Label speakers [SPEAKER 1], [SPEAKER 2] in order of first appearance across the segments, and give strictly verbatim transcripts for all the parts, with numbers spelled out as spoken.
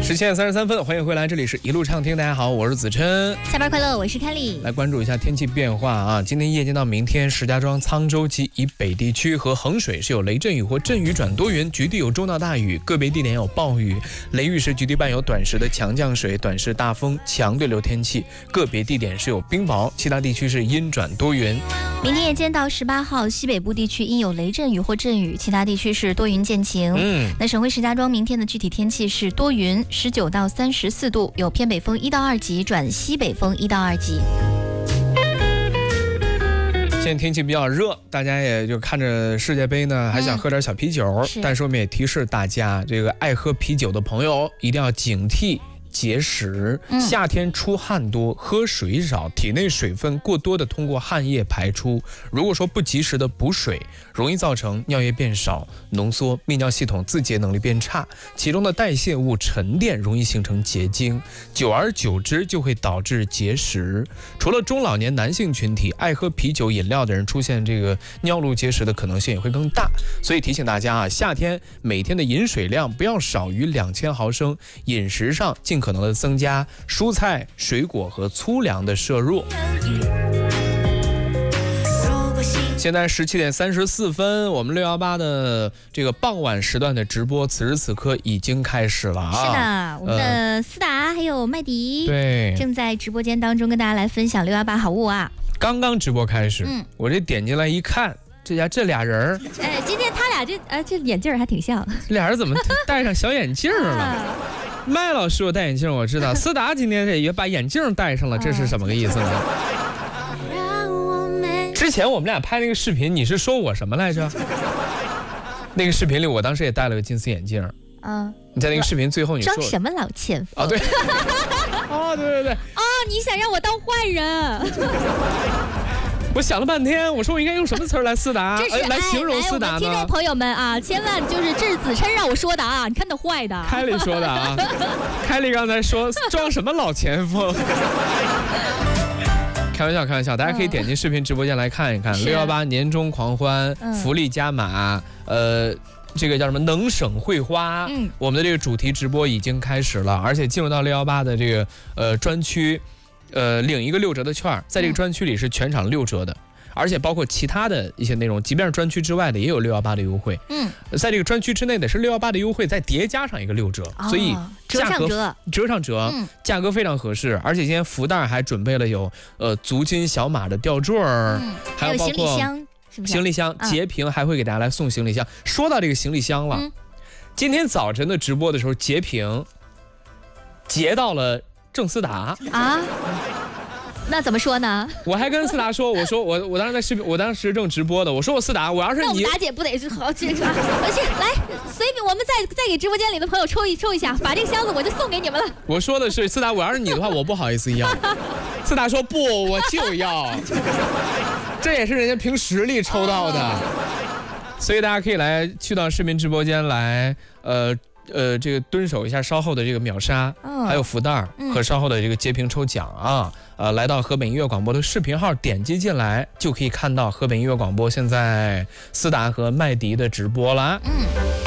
[SPEAKER 1] 十七点三十三分，欢迎回来，这里是一路畅听。大家好，我是子琛。
[SPEAKER 2] 下班快乐，我是凯丽。
[SPEAKER 1] 来关注一下天气变化啊！今天夜间到明天，石家庄、沧州及以北地区和衡水是有雷阵雨或阵雨转多云，局地有中到大雨，个别地点有暴雨。雷雨时局地伴有短时的强降水、短时大风、强对流天气，个别地点是有冰雹，其他地区是阴转多云。
[SPEAKER 2] 明天夜间到十八号，西北部地区应有雷阵雨或阵雨，其他地区是多云见晴。
[SPEAKER 1] 嗯，
[SPEAKER 2] 那省会石家庄明天的具体天气是多云，十九到三十四度，有偏北风一到二级转西北风一到二级。
[SPEAKER 1] 现在天气比较热，大家也就看着世界杯呢，还想喝点小啤酒，嗯、但是我们也提示大家，这个爱喝啤酒的朋友一定要警惕结石。夏天出汗多，喝水少，体内水分过多的通过汗液排出，如果说不及时的补水，容易造成尿液变少、浓缩，泌尿系统自洁能力变差，其中的代谢物沉淀容易形成结晶，久而久之就会导致结石。除了中老年男性群体，爱喝啤酒饮料的人出现这个尿路结石的可能性也会更大，所以提醒大家啊，夏天每天的饮水量不要少于两千毫升，饮食上尽可能的增加蔬菜、水果和粗粮的摄入。现在十七点三十四分，我们六一八的这个傍晚时段的直播，此时此刻已经开始了啊！
[SPEAKER 2] 是的，我们的思达还有麦迪，
[SPEAKER 1] 对，
[SPEAKER 2] 正在直播间当中跟大家来分享六一八好物啊！
[SPEAKER 1] 刚刚直播开始，嗯，我这点进来一看，这家这俩人，
[SPEAKER 2] 哎，今天他俩这呃这眼镜还挺像，
[SPEAKER 1] 这俩人怎么戴上小眼镜了？麦老师我戴眼镜我知道，思达今天也把眼镜戴上了，这是什么个意思呢？之前我们俩拍那个视频，你是说我什么来着？那个视频里我当时也戴了个近视眼镜。嗯，你在那个视频最后你说
[SPEAKER 2] 装什么老前锋？
[SPEAKER 1] 哦对，哦对对对，
[SPEAKER 2] 哦你想让我当坏人？
[SPEAKER 1] 我想了半天，我说我应该用什么词儿来思达，
[SPEAKER 2] 这是、
[SPEAKER 1] 哎、来形容思达呢？
[SPEAKER 2] 听众朋友们啊，千万就是这是子琛让我说的啊，你看他坏的。
[SPEAKER 1] 凯丽说的啊，凯丽刚才说装什么老前锋？开玩笑，开玩笑，大家可以点进视频直播间来看一看。六一八年终狂欢，嗯、福利加码，呃。这个叫什么？能省会花。嗯，我们的这个主题直播已经开始了，而且进入到六一八的这个呃专区，呃领一个六折的券，在这个专区里是全场六折的，而且包括其他的一些内容，即便是专区之外的也有六一八的优惠。嗯，在这个专区之内的是六一八的优惠，再叠加上一个六折，哦、所以价格
[SPEAKER 2] 折上折，
[SPEAKER 1] 折上折，嗯、价格非常合适。而且今天福袋还准备了有呃足金小马的吊坠儿，嗯、还有包括
[SPEAKER 2] 行李箱。
[SPEAKER 1] 行李箱截屏还会给大家来送行李箱。嗯、说到这个行李箱了，嗯、今天早晨的直播的时候截屏截到了郑思达啊，
[SPEAKER 2] 那怎么说呢？
[SPEAKER 1] 我还跟思达说，我说我我当时在视频，我当时正直播的，我说我思达，我要是你，
[SPEAKER 2] 那我们达姐不得是好这个，而且来随便我们再再给直播间里的朋友抽一抽一下，把这个箱子我就送给你们了。
[SPEAKER 1] 我说的是思达，我要是你的话，我不好意思要。思达说不，我就要。这也是人家凭实力抽到的，所以大家可以来去到视频直播间来，呃呃，这个蹲守一下稍后的这个秒杀，哦、还有福袋和稍后的这个截屏抽奖啊，呃，来到河北音乐广播的视频号，点击进来就可以看到河北音乐广播现在思达和麦迪的直播啦。嗯。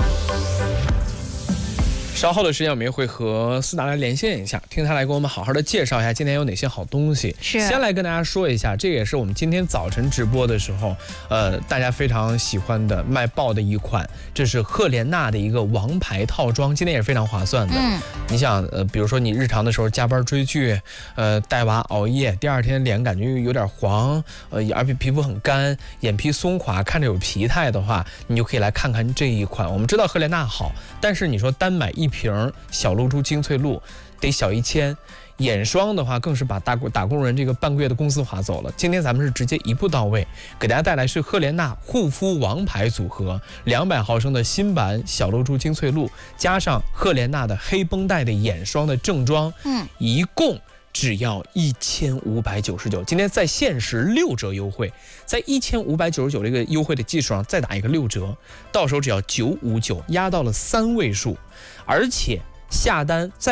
[SPEAKER 1] 稍后的时间我们也会和思达来连线一下，听他来给我们好好的介绍一下今天有哪些好东西。
[SPEAKER 2] 是，
[SPEAKER 1] 先来跟大家说一下，这也是我们今天早晨直播的时候，呃，大家非常喜欢的卖爆的一款，这是赫莲娜的一个王牌套装，今天也是非常划算的。嗯，你想，呃，比如说你日常的时候加班追剧，呃，带娃熬夜，第二天脸感觉有点黄，呃，而且皮肤很干，眼皮松垮，看着有疲态的话，你就可以来看看这一款。我们知道赫莲娜好，但是你说单买一瓶小露珠精粹露得小一千，眼霜的话更是把打工打工人这个半个月的工资划走了。今天咱们是直接一步到位，给大家带来是赫莲娜护肤王牌组合，两百毫升的新版小露珠精粹露，加上赫莲娜的黑绷带的眼霜的正装，嗯，一共只要一千五百九十九，今天在限时六折优惠，在一千五百九十九这个优惠的基础上再打一个六折，到手只要九五九，压到了三位数，而且下单再